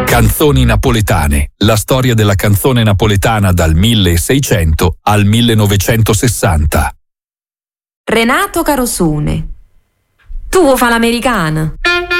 Canzoni napoletane, la storia della canzone napoletana dal 1600 al 1960. Renato Carosone. Tu vuoi fa l'americana?